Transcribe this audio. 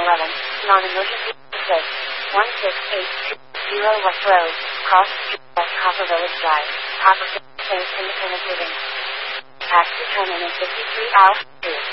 non-emergency service, 16820 West Road, Cross Street, West Copper Village Drive, Copper City, Independent Living. Taxi terminal 53 hours.